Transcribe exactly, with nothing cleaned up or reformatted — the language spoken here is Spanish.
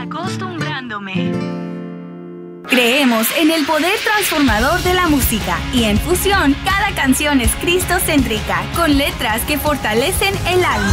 acostumbrándome. Creemos en el poder transformador de la música y en Fusión cada canción es cristocéntrica, con letras que fortalecen el alma.